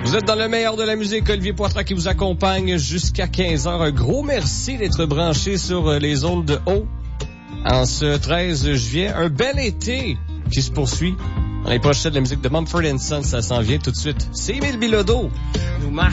Vous êtes dans le meilleur de la musique. Olivier Poitras qui vous accompagne jusqu'à 15h. Un gros merci d'être branché sur les ondes de haut en ce 13 juillet. Un bel été qui se poursuit. On n'est pas acheté de la musique de Mumford & Sons, ça s'en vient tout de suite. C'est Émile Bilodeau. Nous marche.